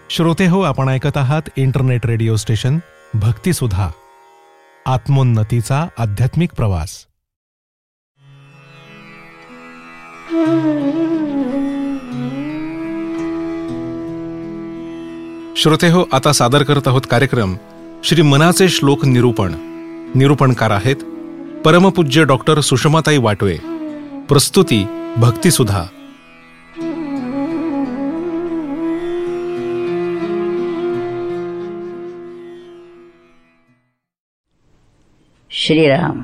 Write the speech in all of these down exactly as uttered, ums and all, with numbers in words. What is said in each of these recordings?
श्रोते हो, आपण ऐकत आहात इंटरनेट रेडिओ स्टेशन भक्तिसुधा, आत्मोन्नतीचा आध्यात्मिक प्रवास. श्रोते हो, आता सादर करत आहोत कार्यक्रम श्री मनाचे श्लोक निरूपण. निरूपणकार आहेत परमपूज्य डॉक्टर सुषमाताई वाटवे. प्रस्तुती भक्तिसुधा. श्रीराम.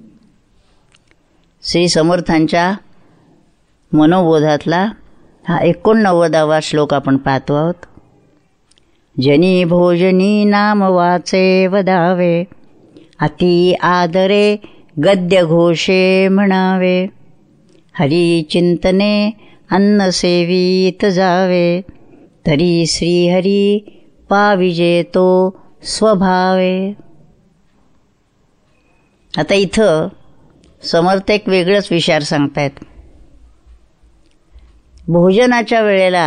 श्री समर्थांच्या मनोबोधातला हा एकोणनव्वदावा श्लोक आपण पाहतो आहोत. जनी भोजनी नाम वाचे वदावे, अति आदरे गद्य घोषे म्हणावे. हरी चिंतने अन्न सेवित जावे, तरी श्रीहरी पाविजे तो स्वभावे. आता इथं समर्थ एक वेगळंच विचार सांगतायत. भोजनाच्या वेळेला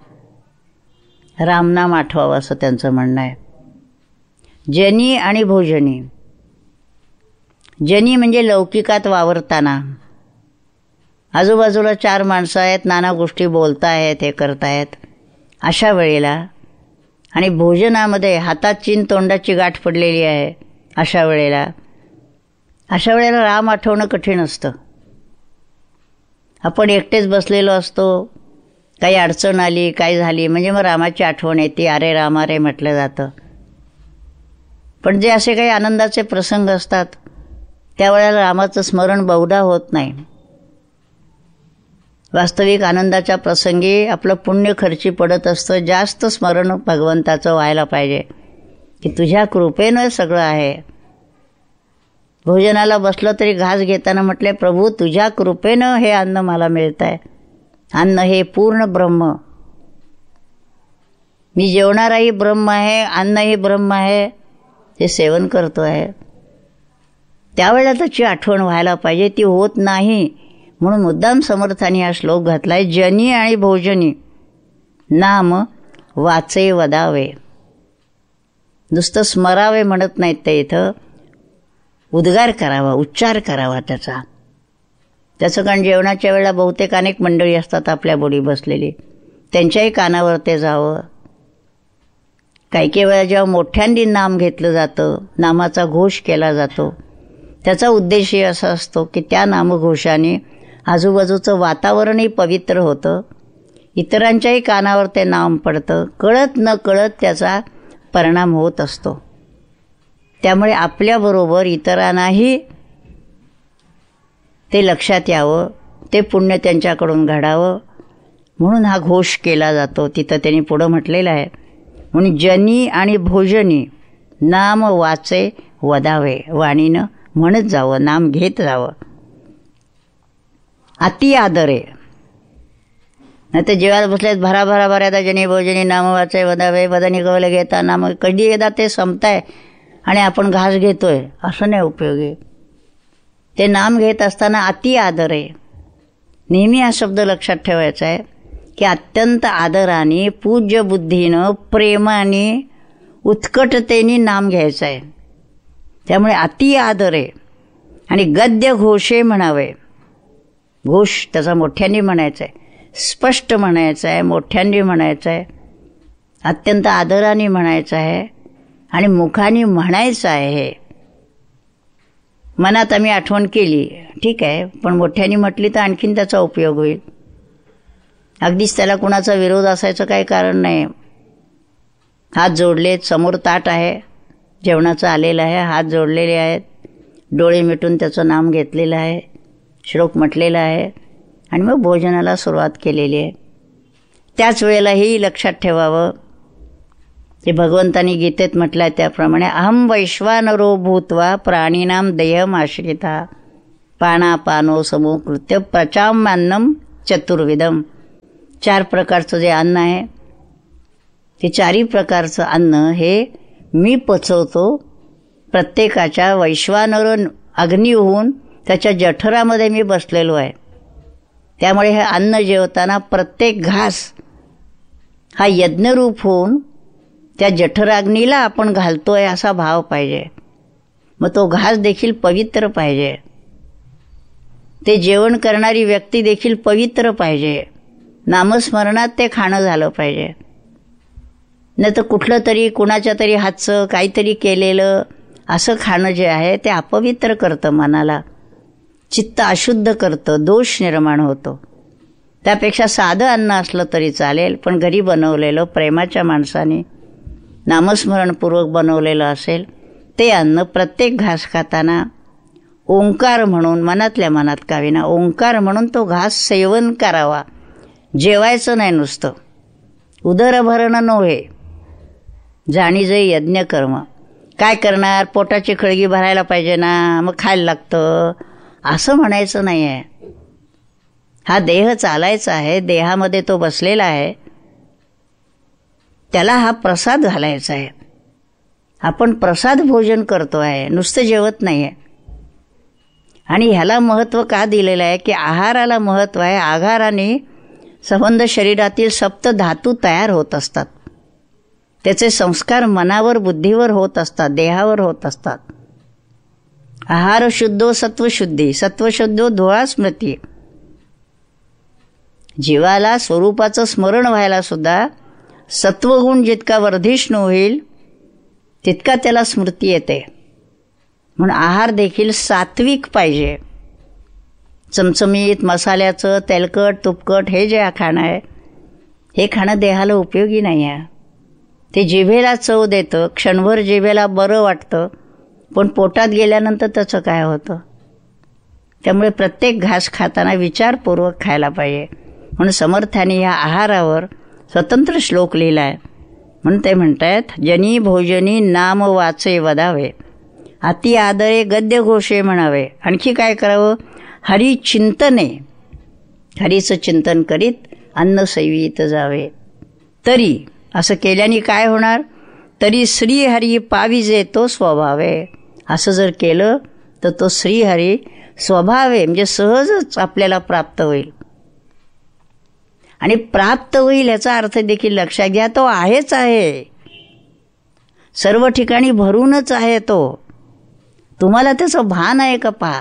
रामनाम आठवावं असं त्यांचं म्हणणं आहे. जनी आणि भोजनी. जनी म्हणजे लौकिकात वावरताना, आजूबाजूला चार माणसं आहेत, नाना गोष्टी बोलतायत, हे करतायत, अशा वेळेला, आणि भोजनामध्ये हातात चीन तोंडाची गाठ पडलेली आहे अशा वेळेला अशा वेळेला राम आठवणं कठीण असतं. आपण एकटेच बसलेलो असतो, काही अडचण आली, काय झाली म्हणजे मग रामाची आठवण येते. अरे राम अरे म्हटलं जातं. पण जे असे काही आनंदाचे प्रसंग असतात त्यावेळेला रामाचं स्मरण बहुधा होत नाही. वास्तविक आनंदाच्या प्रसंगी आपलं पुण्य खर्ची पडत असतं. जास्त स्मरण भगवंताचं व्हायला पाहिजे की तुझ्या कृपेनं सगळं आहे. भोजनाला बसलं तरी घास घेताना म्हटले, प्रभू तुझ्या कृपेनं हे अन्न मला मिळत आहे. अन्न हे पूर्ण ब्रह्म. मी जेवणाराही ब्रह्म आहे, अन्नही ब्रह्म आहे, ते सेवन करतो आहे. त्यावेळेला त्याची आठवण व्हायला पाहिजे, ती होत नाही. म्हणून मुद्दाम समर्थांनी हा श्लोक घातलाय. जनी आणि भोजनी नाम वाचे वदावे. नुसतं स्मरावे म्हणत नाहीत ते, इथं उद्गार करावा, उच्चार करावा त्याचा. त्याचं कारण जेवणाच्या वेळेला बहुतेक अनेक मंडळी असतात आपल्या बोडी बसलेली, त्यांच्याही कानावर ते जावं. काही काही वेळा जेव्हा मोठ्यांनी नाम घेतलं जातं, नामाचा घोष केला जातो, त्याचा उद्देशही असा असतो की त्या नामघोषाने आजूबाजूचं वातावरणही पवित्र होतं, इतरांच्याही कानावर ते नाम पडतं, कळत न कळत त्याचा परिणाम होत असतो. त्यामुळे आपल्याबरोबर इतरांनाही ते लक्षात यावं, ते पुण्य त्यांच्याकडून घडावं, म्हणून हा घोष केला जातो. तिथं त्यांनी पुढं म्हटलेलं आहे. म्हणून जनी आणि भोजनी नाम वाचे वदावे. वाणीनं म्हणत जावं, नाम घेत जावं. अति आदरे. नाही तर जेवायला बसलेत भरा भरा भरा जनी भोजनी नाम वाचे वदावे. वदनी कवले घेता नाम. कधी एकदा ते संपताय आणि आपण घास घेतोय असं नाही उपयोगी. ते नाम घेत असताना अति आदर आहे. नेहमी हा शब्द लक्षात ठेवायचा आहे की अत्यंत आदराने, पूज्य बुद्धीनं, प्रेमाने, उत्कटतेने नाम घ्यायचं आहे. त्यामुळे अति आदर आहे. आणि गद्य घोषे म्हणावे. घोष त्याचा मोठ्यांनी म्हणायचा आहे, स्पष्ट म्हणायचं आहे, मोठ्यांनी म्हणायचं आहे, अत्यंत आदराने म्हणायचं आहे आणि मुखाने म्हणायचं आहे. मनात आम्ही आठवण केली, ठीक आहे, पण मोठ्याने म्हटली तर आणखीन त्याचा उपयोग होईल. अगदीच त्याला कुणाचा विरोध असायचं काही कारण नाही. हात जोडलेत, समोर ताट आहे, जेवणाचं आलेलं आहे, हात जोडलेले आहेत, डोळे मिटून त्याचं नाम घेतलेलं आहे, श्लोक म्हटलेला आहे आणि मग भोजनाला सुरुवात केलेली आहे. त्याच वेळेलाही लक्षात ठेवावं ते भगवंतानी गीतेत म्हटलं आहे त्याप्रमाणे, अहम वैश्वानरो भूत्वा प्राणीनाम देहमाश्रिता पानापानो समोकृत्य प्रचाम्यान्नम चतुर्विधम. चार प्रकारचं जे अन्न आहे ते चारही प्रकारचं अन्न हे मी पचवतो. प्रत्येकाच्या वैश्वानर अग्नी होऊन त्याच्या जठरामध्ये मी बसलेलो आहे. त्यामुळे हे अन्न जेवताना प्रत्येक घास हा यज्ञरूप होऊन त्या जठराग्नीला आपण घालतोय असा भाव पाहिजे. मग तो घास देखील पवित्र पाहिजे. ते जेवण करणारी व्यक्ती देखील पवित्र पाहिजे. नामस्मरणात ते खाणं झालं पाहिजे. नाही तर कुठलं तरी कुणाच्या तरी हातचं काहीतरी केलेलं असं खाणं जे आहे ते अपवित्र करतं मनाला, चित्त अशुद्ध करतं, दोष निर्माण होतो. त्यापेक्षा साधं अन्न असलं तरी चालेल, पण घरी बनवलेलं प्रेमाच्या माणसाने नामस्मरणपूर्वक बनवलेलं असेल ते अन्न प्रत्येक घास खाताना ओंकार म्हणून मनातल्या मनात का विना ओंकार म्हणून तो घास सेवन करावा. जेवायचं नाही नुसतं, उदरभरणं नव्हे, जाणीजे यज्ञकर्म. काय करणार, पोटाची खळगी भरायला पाहिजे ना, मग खायला लागतं असं म्हणायचं नाही आहे. हा देह चालायचा आहे, देहामध्ये तो बसलेला आहे, त्याला हा प्रसाद घालायचा आहे. आपण प्रसाद भोजन करतो आहे, नुसतं जेवत नाही आहे. आणि ह्याला महत्त्व का दिलेलं आहे की आहाराला महत्त्व आहे. आहाराने संबंध शरीरातील सप्त धातू तयार होत असतात. त्याचे संस्कार मनावर बुद्धीवर होत असतात, देहावर होत असतात. आहार शुद्धो सत्वशुद्धी, सत्वशुद्धो धुळा स्मृती. जीवाला स्वरूपाचं स्मरण व्हायला सुद्धा सत्वगुण जितका वर्धिष्णू होईल तितका त्याला स्मृती येते. म्हणून आहार देखील सात्विक पाहिजे. चमचमीत मसाल्याचं तेलकट तुपकट हे जे खाणं आहे हे खाणं देहाला उपयोगी नाही आहे. ते जिभेला चव देतं, क्षणभर जिभेला बरं वाटतं, पण पोटात गेल्यानंतर त्याचं काय होतं. त्यामुळे प्रत्येक घास खाताना विचारपूर्वक खायला पाहिजे. म्हणून समर्थांनी या आहारावर स्वतंत्र श्लोक लिहिला आहे. म्हणून ते म्हणतात, जनी भोजनी नाम वाचे वदावे, अति आदरे गद्य घोषे म्हणावे. आणखी काय करावं, हरी चिंतने, हरीचं चिंतन करीत अन्न सेवित जावे. तरी असं केल्याने काय होणार, तरी श्रीहरी पाविजे तो स्वभावे. असं जर केलं तर तो श्रीहरी स्वभावे म्हणजे सहजच आपल्याला प्राप्त होईल. आणि प्राप्त होईल याचा अर्थ देखील लक्षात घ्या, तो आहेच आहे, सर्व ठिकाणी भरूनच आहे तो. तुम्हाला त्याचं भान आहे का पहा.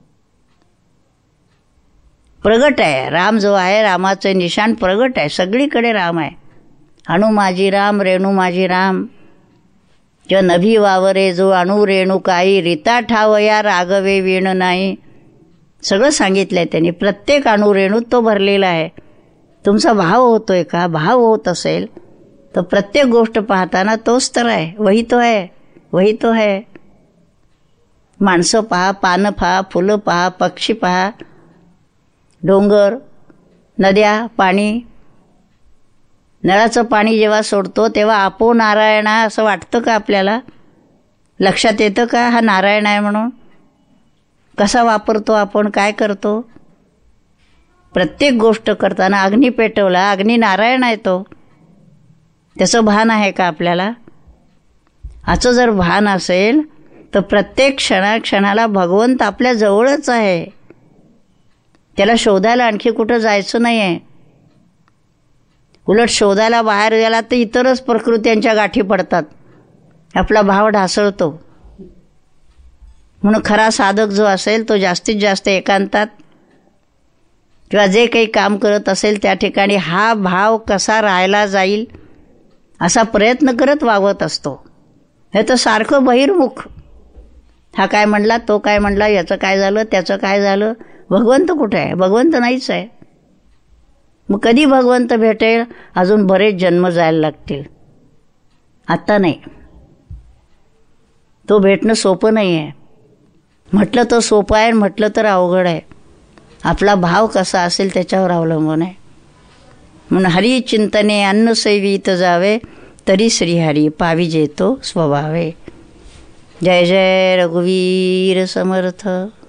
प्रगट आहे राम जो आहे, रामाचे निशाण प्रगट आहे, सगळीकडे राम आहे. अणु माझी राम रेणू माझी राम, ज नभी वावरे जो अणु रेणू काही, रीता ठावया रागवे वीण नाही. सगळं सांगितलंय त्यांनी. प्रत्येक अणु रेणूत तो भरलेला आहे. तुमचा भाव होतोय का, भाव होत असेल तर प्रत्येक गोष्ट पाहताना तोच तर आहे, वही तो आहे, वही तो आहे. माणसं पहा, पानं पहा, फुलं पहा, पक्षी पहा, डोंगर, नद्या, पाणी. नळाचं पाणी जेव्हा सोडतो तेव्हा आपो नारायण असं वाटतं का आपल्याला, लक्षात येतं का हा नारायण आहे म्हणून. कसा वापरतो आपण, काय करतो. प्रत्येक गोष्ट करताना अग्नी पेटवला, अग्नी नारायण आहे तो, त्याचं भान आहे का आपल्याला. असं जर भान असेल तर प्रत्येक क्षणा क्षणाला भगवंत आपल्या जवळच आहे. त्याला शोधायला आणखी कुठं जायचं नाही आहे. उलट शोधायला बाहेर गेला तर इतरच प्रकृत्यांच्या गाठी पडतात, आपला भाव ढासळतो. म्हणून खरा साधक जो असेल तो जास्तीत जास्त एकांतात किंवा जे काही काम करत असेल त्या ठिकाणी हा भाव कसा राहायला जाईल असा प्रयत्न करत वागत असतो. हे तर सारखं बहिर्मुख, हा काय म्हणला, तो काय म्हणला, याचं काय झालं, त्याचं काय झालं. भगवंत कुठे आहे, भगवंत नाहीच आहे. मग कधी भगवंत भेटेल, अजून बरेच जन्म जायला लागतील, आत्ता नाही. तो भेटणं सोपं नाही आहे. म्हटलं तर सोपं आहे, म्हटलं तर अवघड आहे. आपला भाव कसा असेल त्याच्यावर अवलंबून आहे. म्हणून हरी चिंतने अन्न सेवित जावे, तरी श्रीहरी पाविजे तो स्वभावे. जय जय रघुवीर समर्थ.